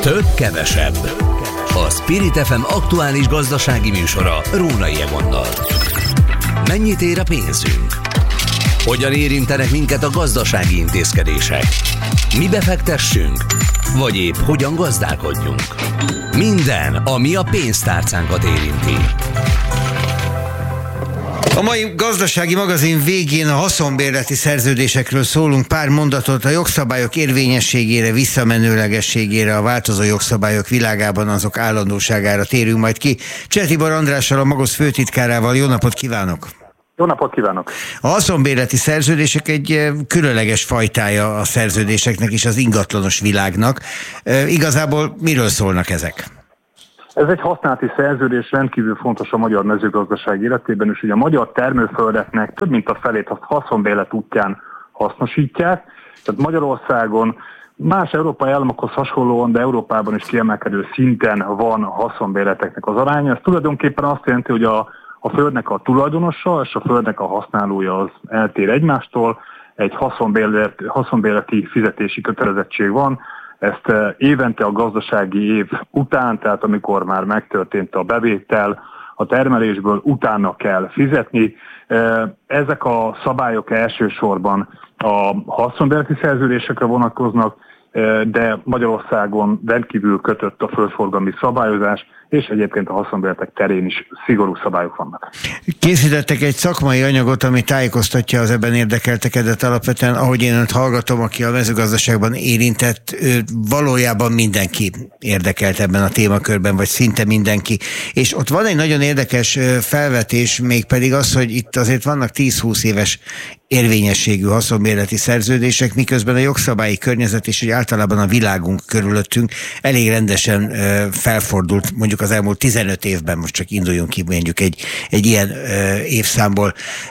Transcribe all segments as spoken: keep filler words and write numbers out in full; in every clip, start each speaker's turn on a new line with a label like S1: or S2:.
S1: Több kevesebb. A Spirit ef em aktuális gazdasági műsora Rónai Egonnal. Mennyit ér a pénzünk? Hogyan érintenek minket a gazdasági intézkedések? Mi befektessünk? Vagy épp hogyan gazdálkodjunk? Minden, ami a pénztárcánkat érinti.
S2: A mai gazdasági magazin végén a haszonbérleti szerződésekről szólunk, pár mondatot a jogszabályok érvényességére, visszamenőlegességére, a változó jogszabályok világában azok állandóságára térünk majd ki. Cseh Tibor Andrással, a Magosz főtitkárával. Jó napot kívánok!
S3: Jó napot kívánok!
S2: A haszonbérleti szerződések egy különleges fajtája a szerződéseknek és az ingatlanos világnak. Igazából miről szólnak ezek?
S3: Ez egy használati szerződés, rendkívül fontos a magyar mezőgazdaság életében, és ugye a magyar termőföldeknek több mint a felét azt haszonbérlet útján hasznosítják. Tehát Magyarországon más európai államokhoz hasonlóan, de Európában is kiemelkedő szinten van a haszonbérleteknek az aránya. Ez tulajdonképpen azt jelenti, hogy a, a földnek a tulajdonosa és a földnek a használója az eltér egymástól. Egy haszonbérlet, haszonbérleti fizetési kötelezettség van. Ezt évente a gazdasági év után, tehát amikor már megtörtént a bevétel a termelésből, utána kell fizetni. Ezek a szabályok elsősorban a haszonbérleti szerződésekre vonatkoznak, de Magyarországon rendkívül kötött a földforgalmi szabályozás, és egyébként a haszonbérletek terén is szigorú szabályok vannak.
S2: Készítettek egy szakmai anyagot, ami tájékoztatja az ebben érdekelteket, alapvetően, ahogy én önt hallgatom, aki a mezőgazdaságban érintett, valójában mindenki érdekelt ebben a témakörben, vagy szinte mindenki. És ott van egy nagyon érdekes felvetés, mégpedig az, hogy itt azért vannak tíz-húsz éves érvényességű haszonbérleti szerződések, miközben a jogszabályi környezet és általában a világunk körülöttünk elég rendesen felfordult, mondjuk az elmúlt tizenöt évben, most csak induljunk ki mondjuk egy, egy ilyen évszámból.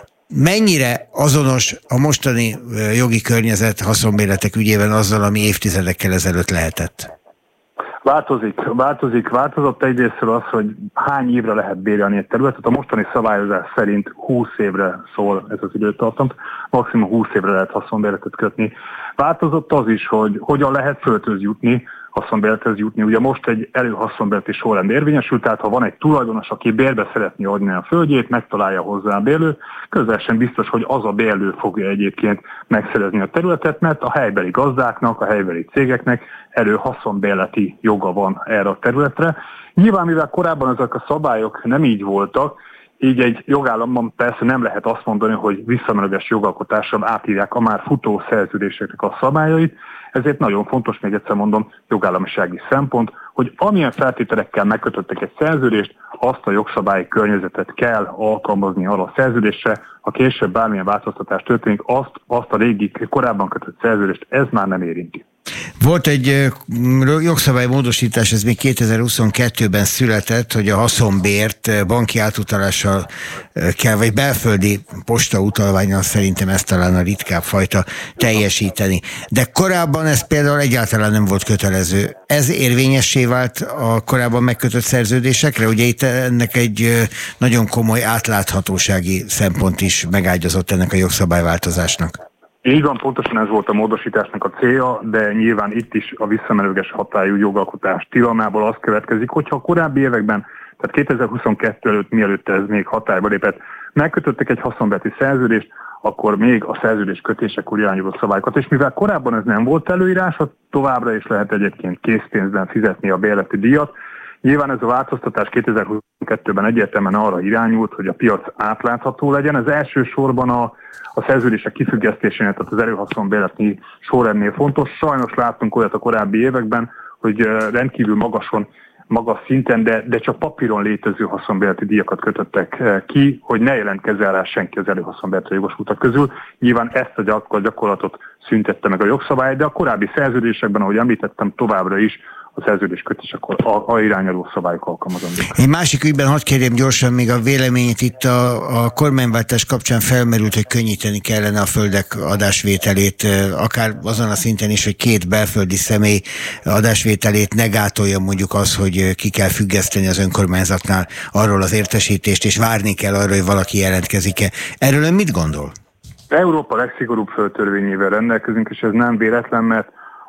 S2: Mennyire azonos a mostani jogi környezet haszonbérletek ügyében azzal, ami évtizedekkel ezelőtt lehetett?
S3: Változik, változik, változott egyrésztről az, hogy hány évre lehet bérelni egy területet. A mostani szabályozás szerint húsz évre szól ez az időtartam, maximum húsz évre lehet haszonbérletet kötni. Változott az is, hogy hogyan lehet földhöz jutni, haszonbérlethez jutni. Ugye most egy előhaszonbérleti sorrend érvényesül, tehát ha van egy tulajdonos, aki bérbe szeretné adni a földjét, megtalálja hozzá a bérlő, közel sem biztos, hogy az a bérlő fogja egyébként megszerezni a területet, mert a helybeli gazdáknak, a helybeli cégeknek előhaszonbérleti joga van erre a területre. Nyilván, mivel korábban ezek a szabályok nem így voltak, így egy jogállamban persze nem lehet azt mondani, hogy visszamenőleges jogalkotással átírják a már futó szerződéseknek a szabályait, ezért nagyon fontos, még egyszer mondom, jogállamisági szempont, hogy amilyen feltételekkel megkötöttek egy szerződést, azt a jogszabályi környezetet kell alkalmazni arra a szerződésre, ha később bármilyen változtatás történik, azt, azt a régi, korábban kötött szerződést ez már nem érinti.
S2: Volt egy jogszabálymódosítás, ez még kétezer-huszonkettőben született, hogy a haszonbért banki átutalással kell, vagy belföldi postautalvánnyal, szerintem ez talán a ritkább fajta, teljesíteni. De korábban ez például egyáltalán nem volt kötelező. Ez érvényessé vált a korábban megkötött szerződésekre? Ugye itt ennek egy nagyon komoly átláthatósági szempont is megágyazott ennek a jogszabályváltozásnak.
S3: Így van, pontosan ez volt a módosításnak a célja, de nyilván itt is a visszamenőleges hatályú jogalkotás tilalmából az következik, hogyha a korábbi években, tehát kétezer-huszonkettő előtt, mielőtt ez még hatályba lépett, megkötöttek egy haszonbérleti szerződést, akkor még a szerződés kötésekor irányuló szabályokat, és mivel korábban ez nem volt előírás, továbbra is lehet egyébként készpénzben fizetni a bérleti díjat. Nyilván ez a változtatás kétezer-huszonkettőben egyértelműen arra irányult, hogy a piac átlátható legyen. Ez elsősorban a, a szerződések kifüggesztésénél, tehát az előhaszonbérleti sorrendnél fontos. Sajnos láttunk olyat a korábbi években, hogy rendkívül magason, magas szinten, de, de csak papíron létező haszonbérleti díjakat kötöttek ki, hogy ne jelentkezzen rá senki az előhaszonbérleti jogosultak közül. Nyilván ezt a gyakorlatot szüntette meg a jogszabály, de a korábbi szerződésekben, ahogy említettem, továbbra is a szerződés kötés, akkor a, a irányadó szabályok alkalmazandók.
S2: Egy másik ügyben hadd kérjem gyorsan még a véleményét. Itt a, a kormányváltás kapcsán felmerült, hogy könnyíteni kellene a földek adásvételét, akár azon a szinten is, hogy két belföldi személy adásvételét ne gátolja mondjuk az, hogy ki kell függeszteni az önkormányzatnál arról az értesítést, és várni kell arra, hogy valaki jelentkezik-e. Erről ön mit gondol?
S3: Európa legszigorúbb földtörvényével rendelkezünk, és ez nem véletlen, mert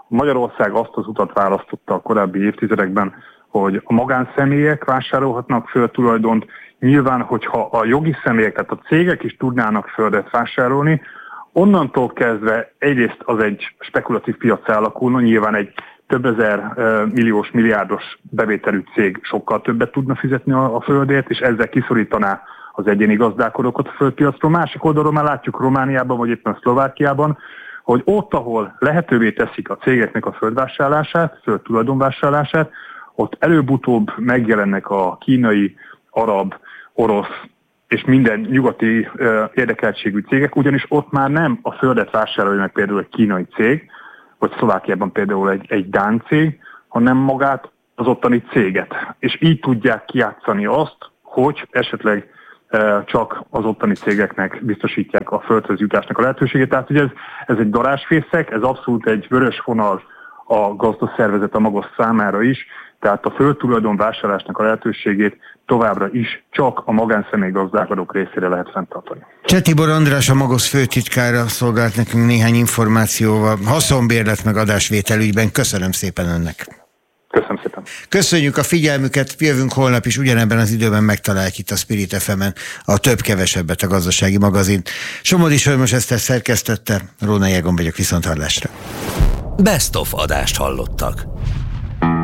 S3: Magyarország azt az utat választotta a korábbi évtizedekben, hogy a magánszemélyek vásárolhatnak földtulajdont. Nyilván, hogyha a jogi személyek, tehát a cégek is tudnának földet vásárolni, onnantól kezdve egyrészt az egy spekulatív piac alakulna, nyilván egy több ezer milliós, milliárdos bevételű cég sokkal többet tudna fizetni a, a földért, és ezzel kiszorítaná az egyéni gazdálkodókat a földpiacról. Másik oldalról már látjuk Romániában, vagy éppen Szlovákiában, hogy ott, ahol lehetővé teszik a cégeknek a földvásárlását, földtulajdonvásárlását, ott előbb-utóbb megjelennek a kínai, arab, orosz és minden nyugati uh, érdekeltségű cégek, ugyanis ott már nem a földet vásárolja meg például egy kínai cég, vagy Szlovákiában például egy, egy dán cég, hanem magát az ottani céget. És így tudják kijátszani azt, hogy esetleg uh, csak az ottani cégeknek biztosítják a földhöz jutásnak a lehetőségét. Tehát ugye ez, ez egy darázsfészek, ez abszolút egy vörös vonal a gazdaszervezet a maga számára is, tehát a földtulajdon vásárlásnak a lehetőségét továbbra is csak a magánszemély gazdálkodók részére lehet fenntartani.
S2: Cseh Tibor András, a Magosz főtitkára szolgált nekünk néhány információval haszonbérlet meg adásvétel ügyben. Köszönöm szépen önnek.
S3: Köszönöm szépen.
S2: Köszönjük a figyelmüket, jövünk holnap is ugyanebben az időben megtaláljuk itt a Spirit ef emen a Több-kevesebbet, a gazdasági magazint. Somodi Solymos Eszter szerkesztette, Rónai Egon vagyok, viszonthallásra.
S1: Best of adást hallottak.